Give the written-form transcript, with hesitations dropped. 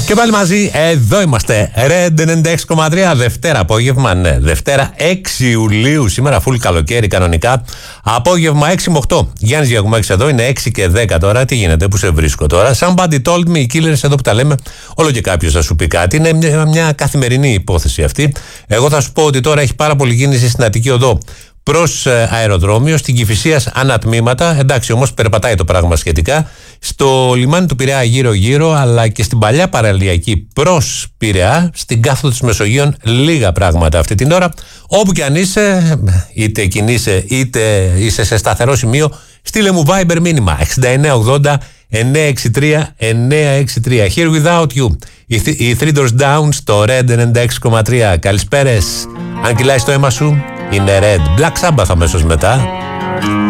Και πάλι μαζί, εδώ είμαστε. Red 96,3, Δευτέρα απόγευμα. Ναι, Δευτέρα 6 Ιουλίου. Σήμερα full καλοκαίρι κανονικά. Απόγευμα 6 με 8. Γιάννης Γιακουμάκης εδώ, είναι 6 και 10 τώρα. Τι γίνεται, πού σε βρίσκω τώρα? Somebody told me, οι Killers εδώ που τα λέμε. Όλο και κάποιος θα σου πει κάτι. Είναι μια καθημερινή υπόθεση αυτή. Εγώ θα σου πω ότι τώρα έχει πάρα πολύ κίνηση στην Αττική Οδό προς αεροδρόμιο, στην Κηφισίας ανατμήματα. Εντάξει, όμως περπατάει το πράγμα σχετικά. Στο λιμάνι του Πειραιά γύρω-γύρω, αλλά και στην παλιά παραλιακή προς Πειραιά, στην κάθοδο της Μεσογείων, λίγα πράγματα αυτή την ώρα. Όπου και αν είσαι, είτε κινείσαι είτε είσαι σε σταθερό σημείο, στείλε μου Viber μήνυμα 6980 963 963. Here without you. Οι Three Doors Down στο Red 96,3. Καλησπέρες. Αν κυλάει το αίμα σου, είναι Red. Black Sabbath αμέσως μετά.